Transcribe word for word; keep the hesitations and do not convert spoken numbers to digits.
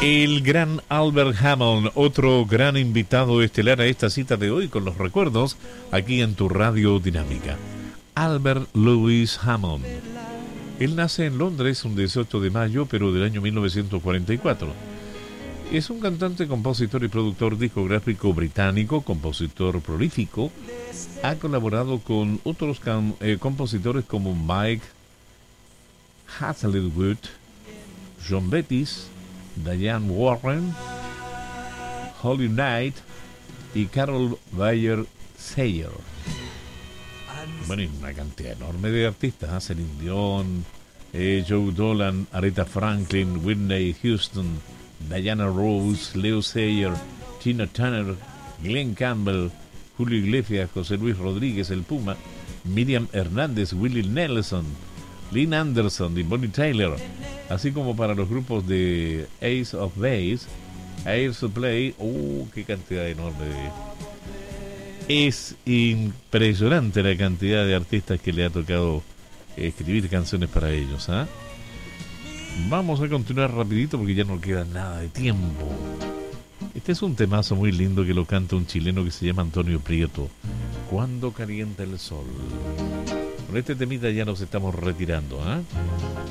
El gran Albert Hammond, otro gran invitado estelar a esta cita de hoy con los recuerdos, aquí en tu Radio Dinámica. Albert Louis Hammond. Él nace en Londres un dieciocho de mayo, pero del año mil novecientos cuarenta y cuatro. Es un cantante, compositor y productor discográfico británico, compositor prolífico. Ha colaborado con otros can- eh, compositores como Mike Hazlewood, John Bettis, Diane Warren, Holly Knight y Carol Bayer Sayer. Bueno, y una cantidad enorme de artistas, ¿eh? Celine Dion, eh, Joe Dolan, Aretha Franklin, Whitney Houston, Diana Ross, Leo Sayer, Tina Turner, Glenn Campbell, Julio Iglesias, José Luis Rodríguez, el Puma, Miriam Hernández, Willie Nelson, Lynn Anderson y Bonnie Tyler, así como para los grupos de Ace of Base, Air Supply. ¡Uh, qué cantidad enorme! De... Es impresionante la cantidad de artistas que le ha tocado escribir canciones para ellos, ¿ah? ¿eh? Vamos a continuar rapidito porque ya no queda nada de tiempo. Este es un temazo muy lindo que lo canta un chileno que se llama Antonio Prieto. Cuando calienta el sol. Con este temita ya nos estamos retirando, ¿ah? ¿eh?